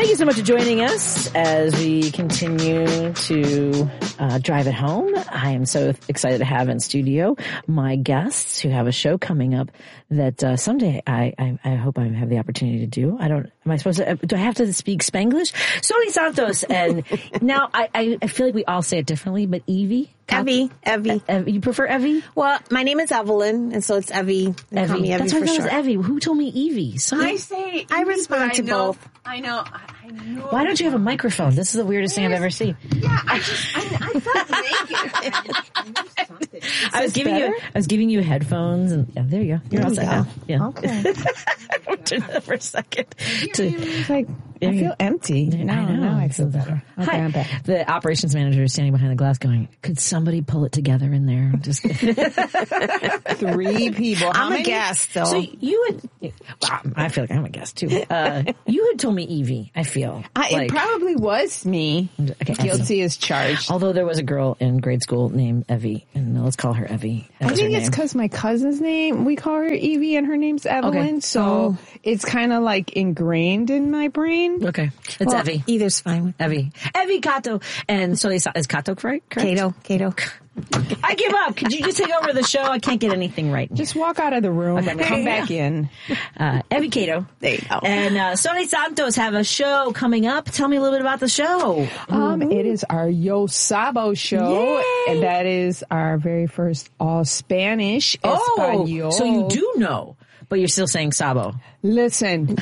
Thank you so much for joining us as we continue to drive it home. I am so excited to have in studio my guests who have a show coming up that someday I hope I have the opportunity to do. Am I supposed to, do I have to speak Spanglish? Soli Santos. And now I feel like we all say it differently, but Evie? Evie. You prefer Evie? Well, my name is Evelyn, and so it's Evie. They call me Evie. That's why I for thought it was short. Evie. Who told me Evie? I respond to both. I know. Why don't you have a microphone? This is the weirdest thing I've ever seen. Yeah, I felt naked. I was giving you headphones, and yeah, there you go. You're all set now. Yeah. Okay. I turned it for a second. It's like, I feel empty. Now I feel better. Okay, Hi. I'm back. The operations manager is standing behind the glass going, could somebody pull it together in there? Just 3 people. I'm a guest, though. So you had, well, I feel like I'm a guest too. You had told me Evie, I feel. It probably was me. Okay, Guilty as charged. Although there was a girl in grade school named Evie, and let's call her Evie. That I was her think it's name. because my cousin's name, we call her Evie and her name's Evelyn. Okay. So it's kind of like ingrained in my brain. Okay. It's Well, Evie. Either's fine. Evie Cato. And so is Cato correct? Cato. I give up. Could you just take over the show? I can't get anything right. Just walk out of the room and come back in. Evie Cato. There you go. And Soli Santos have a show coming up. Tell me a little bit about the show. It is our Yo Sabo show. Yay! And that is our very first all Spanish Espanol. So you do know, but you're still saying Sabo. Listen.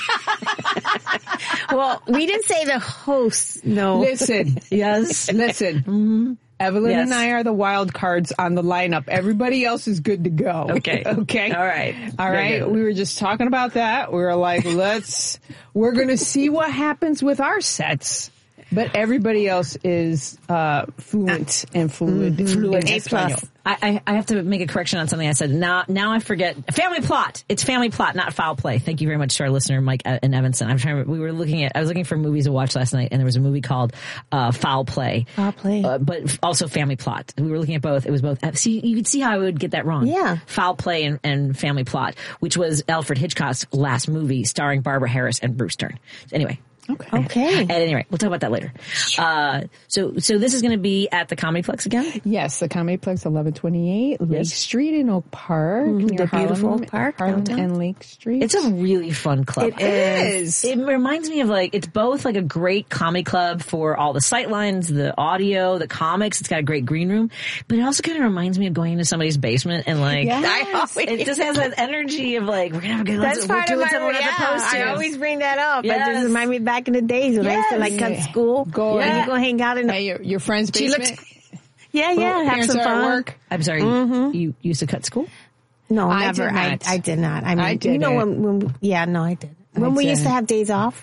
Well, we didn't say the host. No. Listen. Yes. Listen. Evelyn Yes. and I are the wild cards on the lineup. Everybody else is good to go. Okay. Okay. All right. All Very right. good. We were just talking about that. We were like, we're going to see what happens with our sets. But everybody else is fluent and fluid. Fluent A+. Espanol. I have to make a correction on something I said. Now I forget. Family plot. It's family plot, not foul play. Thank you very much to our listener, Mike and Evanson. I was looking for movies to watch last night, and there was a movie called Foul Play. Foul Play. But also family plot. We were looking at both. It was both. See, you could see how I would get that wrong. Yeah. Foul Play and Family Plot, which was Alfred Hitchcock's last movie starring Barbara Harris and Bruce Dern. Anyway. Okay. At any rate, we'll talk about that later. So this is going to be at the Comedyplex again? Yes, the Comedyplex 1128 Lake Yes. Street in Oak Park. Near the beautiful Harlem, park Harlem downtown. and Lake Street. It's a really fun club. It is. It reminds me of it's both like a great comedy club for all the sightlines, the audio, the comics. It's got a great green room, but it also kind of reminds me of going into somebody's basement and Yes. it just has that energy of we're going to have a good That's part of my I always bring that up. Yes. It just reminds me back in the days when I used to cut school. And you go hang out in Hey, your friend's She basement. looks- Yeah, have Parents some are at fun. work. I'm sorry, you used to cut school? No, I never. did not. I did not. I mean, I you know didn't. when I did. When we used to didn't. have days off.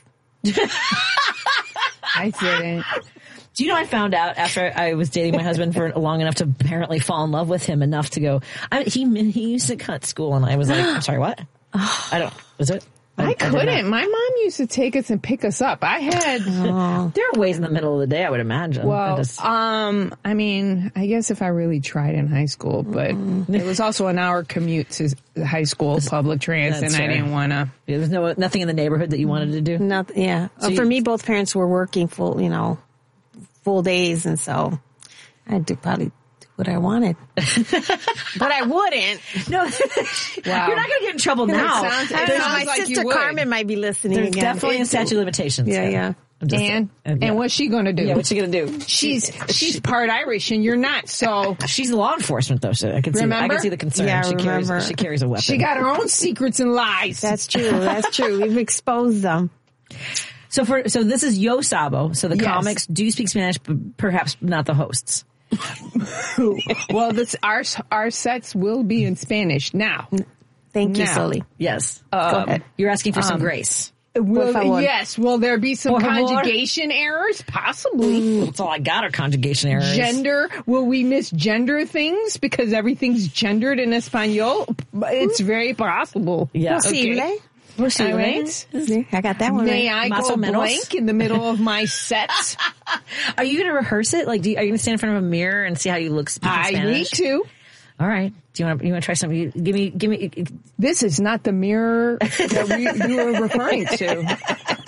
I didn't. Do you know I found out after I was dating my husband for long enough to apparently fall in love with him enough to go, he used to cut school, and I was like, I'm sorry, what? Was it? I did not. couldn't. My mom used to take us and pick us up. I had, There are ways in the middle of the day, I would imagine. well, I mean, I guess if I really tried in high school, but it was also an hour commute to high school public trans, That's and I fair. didn't want to. There was nothing in the neighborhood that you wanted to do? Nothing. Yeah. So For you- me, both parents were working full days, and so I'd probably do what I wanted, but I wouldn't. No, you're not going to get in trouble now. sounds- I don't know. sounds My like you sister would. Carmen might be listening There's again. definitely a statute of limitations. Yeah. I'm just- And yeah. what's she going to do? Yeah, what's she going to do? She's part Irish and you're not, so She's law enforcement, though, so I can Remember? see the concern. Yeah, she remember. carries a weapon. she got her own secrets and lies. That's true. That's true. We've exposed them. So this is Yo Sabo. So the Yes. comics do speak Spanish, but perhaps not the hosts. Well, our sets will be in Spanish now. Thank you, Now. Sully. Yes. Go ahead. You're asking for some grace. Will, favor. yes. Will there be some Por favor. conjugation errors? Possibly. That's all I got are conjugation errors. Gender. Will we misgender things because everything's gendered in Espanol? It's very possible. Yeah. Okay. Posible. All right. I got that one May right. I Más go o menos. blank in the middle of my sets? Are you going to rehearse it? Are you going to stand in front of a mirror and see how you look speaking I Spanish? need to. All right. Do you want to try something? Give me. This is not the mirror that you were referring to.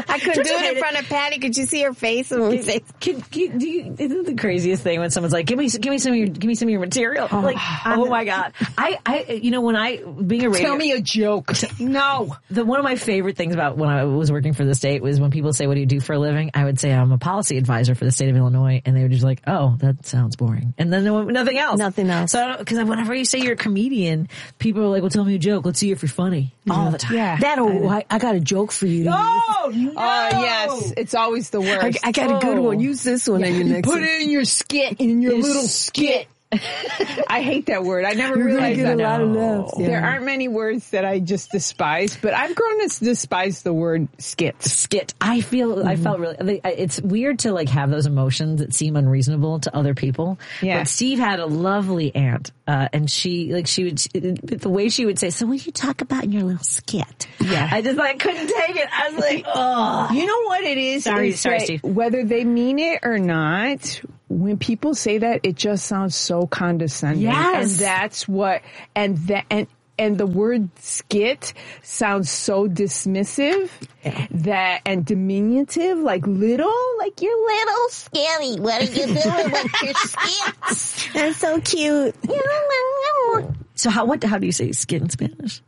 I couldn't do it in front of Patty. Could you see her face? Isn't the craziest thing when someone's like, give me some of your material? Like, oh my God. Being a radio. Tell me a joke. No. One of my favorite things about when I was working for the state was when people say, what do you do for a living? I would say I'm a policy advisor for the state of Illinois. And they were just like, oh, that sounds boring. And then nothing else. Nothing else. So, because whenever you say you're a comedian, people are like, well, tell me a joke. Let's see if you're funny. All the time. Yeah. I got a joke for you. No! Yes. It's always the worst. I got a good one. Use this one in your next Put one. it in your skit, in your little skit. I hate that word. I never realized that. A lot of laughs. Yeah. There aren't many words that I just despise, but I've grown to despise the word skit. Skit. I felt really, it's weird to like have those emotions that seem unreasonable to other people. Yeah. But Steve had a lovely aunt, and the way she would say, so what do you talk about in your little skit? Yeah. I just couldn't take it. I was like, oh. You know what it is? Sorry, It's that Steve. whether they mean it or not, when people say that, it just sounds so condescending. Yes. And that's what, and the word skit sounds so dismissive and diminutive, like little, like you're little skitty. What are you doing with your skits? That's so cute. So how do you say skit in Spanish?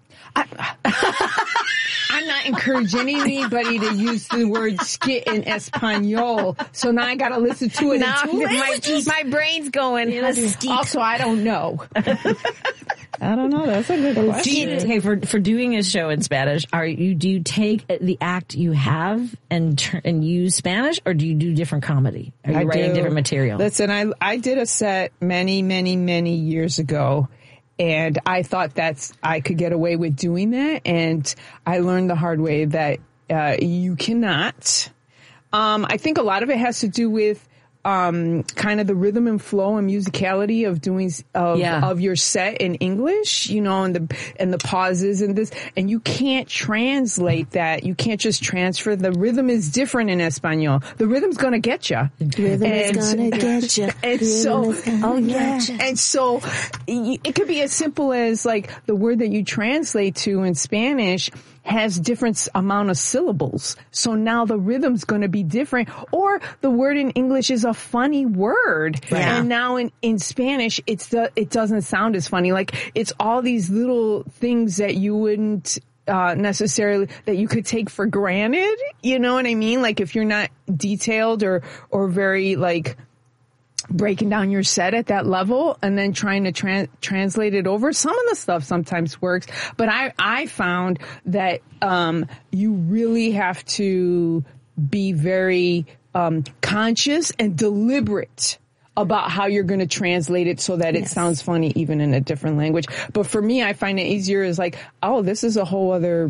I'm not encouraging anybody to use the word skit in Espanol. So now I got to listen to it. Now in my brain's going. Also, I don't know. I don't know. That's a good question. For doing a show in Spanish, do you take the act you have and use Spanish, or do you do different comedy? Are you writing different material? Listen, I did a set many, many, many years ago. And I thought I could get away with doing that. And I learned the hard way that you cannot. I think a lot of it has to do with kind of the rhythm and flow and musicality of your set in English, and the pauses and this, and you can't translate that. You can't just transfer. The rhythm is different in Espanol. The rhythm's gonna get you. Rhythm is gonna get you. And so it could be as simple as like the word that you translate to in Spanish has different amount of syllables. So now the rhythm's going to be different. Or the word in English is a funny word. Yeah. And now in Spanish, it doesn't sound as funny. Like it's all these little things that you wouldn't necessarily, that you could take for granted. You know what I mean? Like if you're not detailed or very like breaking down your set at that level and then trying to translate it over. Some of the stuff sometimes works, but I found that you really have to be very conscious and deliberate about how you're going to translate it so that it sounds funny even in a different language. But for me, I find it easier is like, oh, this is a whole other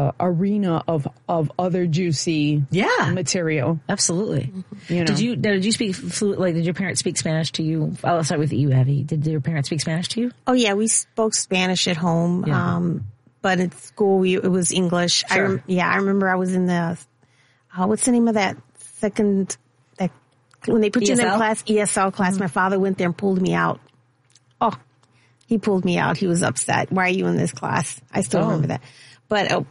arena of other juicy material. Absolutely. You know. Did you speak fluent? Like, did your parents speak Spanish to you? I'll start with you, Evie. Did your parents speak Spanish to you? Oh yeah, we spoke Spanish at home. Yeah. But at school it was English. Sure. I remember I was in the what's the name of that second? When they put you in that class, ESL class, my father went there and pulled me out. Oh, he pulled me out. He was upset. Why are you in this class? I still remember that. But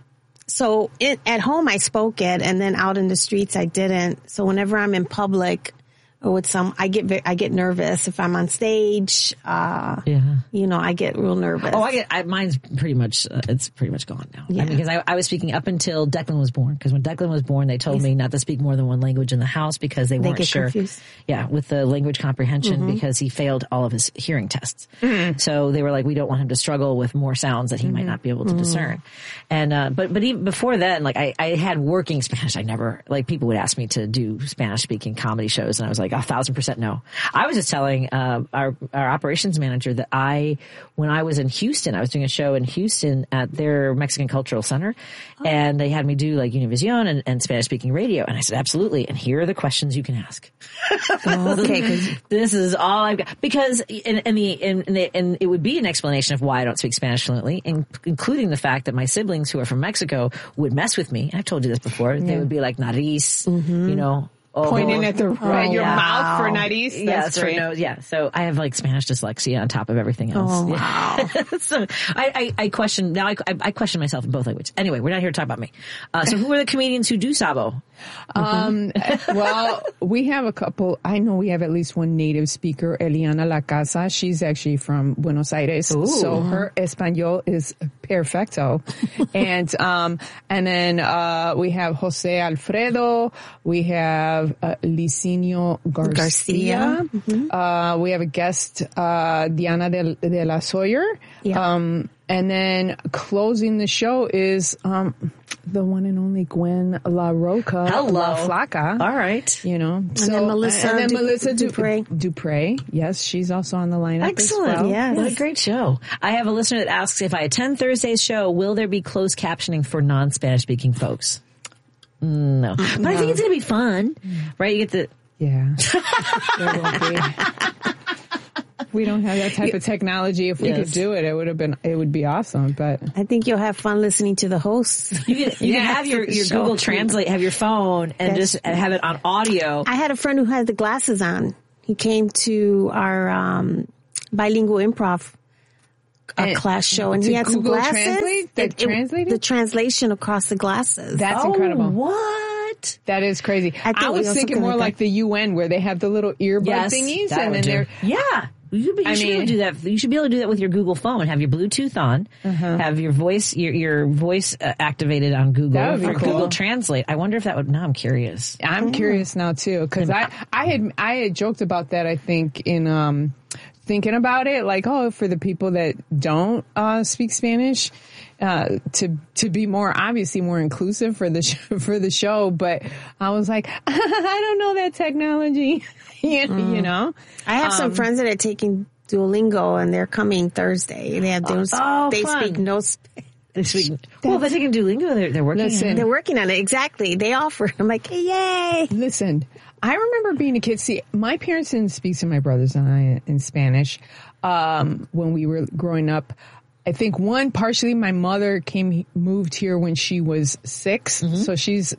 so at home I spoke it, and then out in the streets I didn't. So whenever I'm in public or with I get nervous if I'm on stage. I get real nervous. Oh, mine's pretty much it's pretty much gone now. Yeah. Because I was speaking up until Declan was born. Because when Declan was born, they told me not to speak more than one language in the house because they weren't sure. Confused. Yeah, with the language comprehension because he failed all of his hearing tests. So they were like, we don't want him to struggle with more sounds that he might not be able to discern. And but even before then, like I had working Spanish. I never people would ask me to do Spanish speaking comedy shows, and I was like 1,000% no. I was just telling our operations manager that when I was in Houston, I was doing a show in Houston at their Mexican Cultural Center, and they had me do like Univision and Spanish speaking radio, and I said absolutely. And here are the questions you can ask. Okay, because this is all I've got. Because and it would be an explanation of why I don't speak Spanish fluently, including the fact that my siblings who are from Mexico would mess with me. I've told you this before. They would be like nariz, Pointing at your mouth for nutties. Yes, for nose. Yeah. So I have like Spanish dyslexia on top of everything else. Oh, wow. So I question now. I question myself in both languages. Anyway, we're not here to talk about me. So who are the comedians who do Sabo? Well, we have a couple. I know we have at least one native speaker, Eliana La Casa. She's actually from Buenos Aires. Ooh. So her Espanol is perfecto. And then, we have Jose Alfredo. We have, Licinio Garcia. Mm-hmm. We have a guest, Diana de la Sawyer. Yeah. And then closing the show is, the one and only Gwen La Roca. Hello. La Flaca. All right. You know. And then Melissa Dupre. Dupre. Yes, she's also on the lineup. Excellent. As well. Yes. What a great show. I have a listener that asks, if I attend Thursday's show, will there be closed captioning for non-Spanish speaking folks? No. But I think it's going to be fun. Right? You get the... Yeah. There won't be. We don't have that type of technology. If we could do it, it would be awesome. But I think you'll have fun listening to the hosts. You can have your Google Translate, have your phone, and just have it on audio. I had a friend who had the glasses on. He came to our bilingual improv class show, and he had some glasses. Translate the translation across the glasses. That's incredible. What? That is crazy. I was thinking more like the UN, where they have the little earbud thingies, and then they're You should be able to do that. You should be able to do that with your Google phone. Have your Bluetooth on. Have your voice activated on Google for Google Translate. I wonder if that would. Now I'm curious. I'm curious now too, because I had joked about that. I think in thinking about it, like, for the people that don't speak Spanish, to be obviously more inclusive for the show. But I was like, I don't know that technology. You know, I have some friends that are taking Duolingo, and they're coming Thursday. They have they speak no Spanish. They speak. Well, they're taking Duolingo. They're working. Listen, they're working on it. Exactly. They offer. I'm like, hey, yay! Listen, I remember being a kid. See, my parents didn't speak to my brothers and I in Spanish when we were growing up. I think partially my mother moved here when she was 6, so she's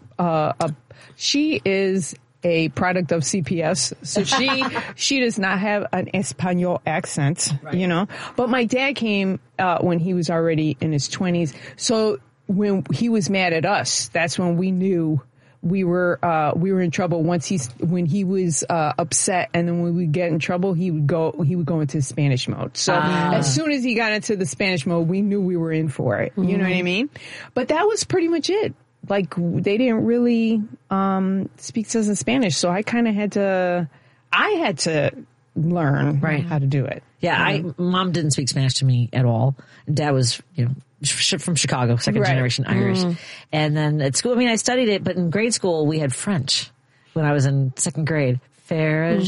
she is a product of CPS, so she does not have an Espanol accent, you know. But my dad came when he was already in his 20s. So when he was mad at us, that's when we knew we were in trouble. When he was upset, and then when we get in trouble, he would go into Spanish mode. So as soon as he got into the Spanish mode, we knew we were in for it. You know what I mean? But that was pretty much it. Like, they didn't really speak to us in Spanish, so I kind of had to learn how to do it. Yeah, Mom didn't speak Spanish to me at all. Dad was, from Chicago, second generation Irish. And then at school, I studied it, but in grade school, we had French when I was in second grade. Farah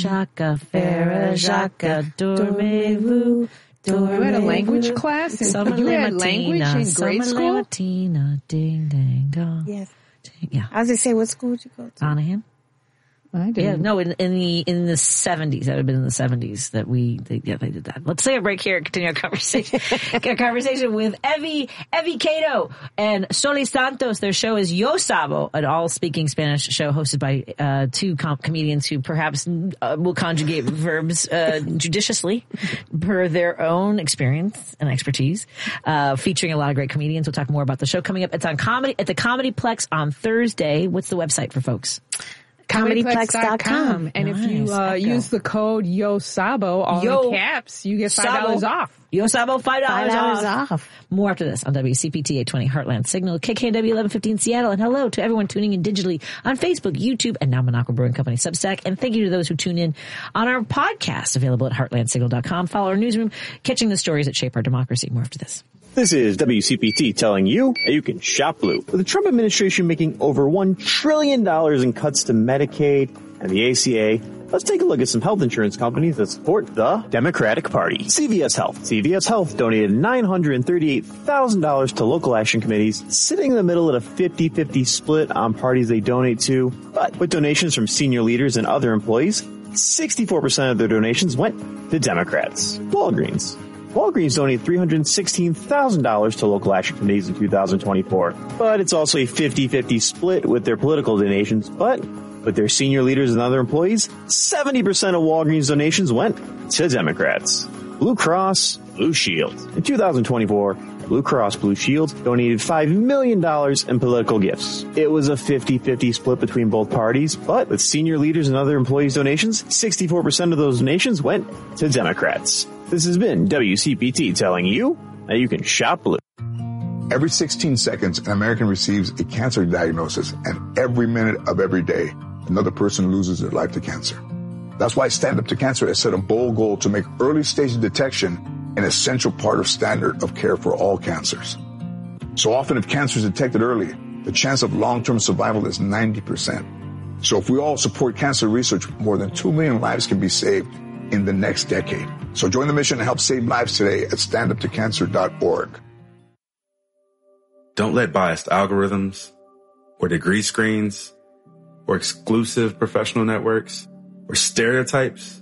Jacques, dormez-vous. You had a language class? You had language in grade school? Latina, ding, ding, dong. Yes. Yeah. I was going to say, what school did you go to? Anaheim. I didn't. Yeah, no, in the 70s. That would have been in the 70s that they did that. Let's take a break here and continue our conversation. Get a conversation with Evie Cato and Soli Santos. Their show is Yo Sabo, an all-speaking Spanish show hosted by two comedians who perhaps will conjugate verbs judiciously per their own experience and expertise, featuring a lot of great comedians. We'll talk more about the show coming up. It's on at the Comedyplex on Thursday. What's the website for folks? Comedyplex.com. And if you use the code YOSABO, all in caps, you get $5 off. YOSABO, $5 off. More after this on WCPT 820 Heartland Signal, KKNW 1115 Seattle. And hello to everyone tuning in digitally on Facebook, YouTube, and now Monaco Brewing Company Substack. And thank you to those who tune in on our podcast, available at heartlandsignal.com. Follow our newsroom, catching the stories that shape our democracy. More after this. This is WCPT telling you that you can shop blue. With the Trump administration making over $1 trillion in cuts to Medicaid and the ACA, let's take a look at some health insurance companies that support the Democratic Party. CVS Health. CVS Health donated $938,000 to local action committees, sitting in the middle at a 50-50 split on parties they donate to. But with donations from senior leaders and other employees, 64% of their donations went to Democrats. Walgreens donated $316,000 to local action committees in 2024. But it's also a 50-50 split with their political donations. But With their senior leaders and other employees, 70% of Walgreens donations went to Democrats. Blue Cross Blue Shield. In 2024, Blue Cross Blue Shield donated $5 million in political gifts. It was a 50-50 split between both parties, but with senior leaders and other employees' donations, 64% of those donations went to Democrats. This has been WCPT telling you that you can shop blue. Every 16 seconds, an American receives a cancer diagnosis, and every minute of every day, another person loses their life to cancer. That's why Stand Up to Cancer has set a bold goal to make early stage detection an essential part of standard of care for all cancers. So often, if cancer is detected early, the chance of long-term survival is 90%. So if we all support cancer research, more than 2 million lives can be saved in the next decade. So join the mission to help save lives today at standuptocancer.org. Don't let biased algorithms or degree screens or exclusive professional networks or stereotypes.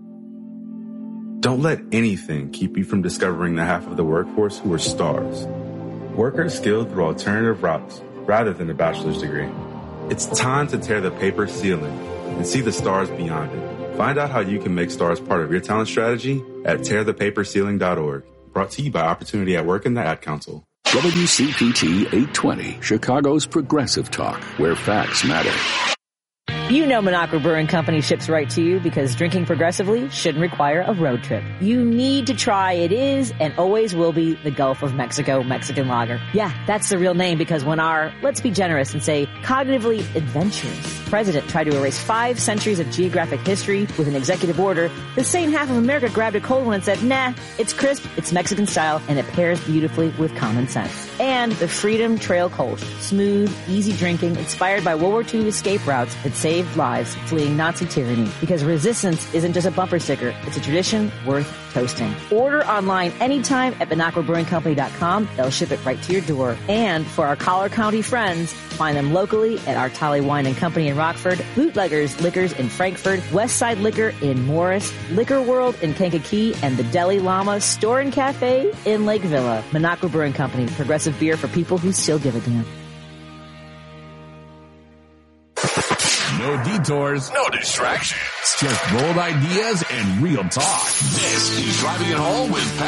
Don't let anything keep you from discovering the half of the workforce who are stars. Workers skilled through alternative routes rather than a bachelor's degree. It's time to tear the paper ceiling and see the stars beyond it. Find out how you can make stars part of your talent strategy at tearthepaperceiling.org. Brought to you by Opportunity at Work and the Ad Council. WCPT 820, Chicago's progressive talk, where facts matter. You know Minocqua Brewing Company ships right to you because drinking progressively shouldn't require a road trip. You need to try. It is and always will be the Gulf of Mexico Mexican Lager. Yeah, that's the real name because when our, let's be generous and say, cognitively adventurous president tried to erase 5 centuries of geographic history with an executive order, the same half of America grabbed a cold one and said, nah, it's crisp, it's Mexican style, and it pairs beautifully with common sense. And the Freedom Trail Kolsch, smooth, easy drinking, inspired by World War II escape routes that saved lives fleeing Nazi tyranny. Because resistance isn't just a bumper sticker, it's a tradition worth toasting. Order online anytime at MinocquaBrewingCompany.com. They'll ship it right to your door. And for our Collar County friends, find them locally at our Tolly Wine and Company in Rockford, Bootleggers Liquors in Frankfurt, Westside Liquor in Morris, Liquor World in Kankakee, and the Deli Llama Store and Cafe in Lake Villa. Minocqua Brewing Company, progressive beer for people who still give a damn. No detours, no distractions, just bold ideas and real talk. This is Driving It Home with Pat